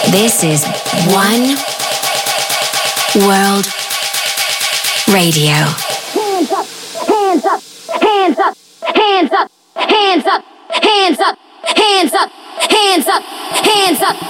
This is One World Radio. Hands up, hands up, hands up, hands up, hands up, hands up, hands up, hands up, hands up.